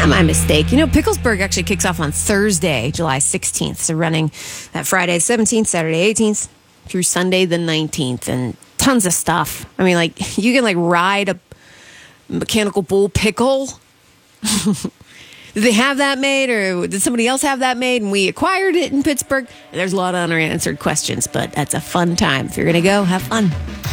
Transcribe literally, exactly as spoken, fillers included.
Ah, my mistake. You know, Picklesburg actually kicks off on Thursday, July sixteenth. So running that Friday seventeenth, Saturday eighteenth through Sunday the nineteenth. And tons of stuff. I mean, like, you can, like, ride a mechanical bull pickle. Did they have that made, or did somebody else have that made and we acquired it in Pittsburgh? There's a lot of unanswered questions, but that's a fun time. If you're going to go, have fun.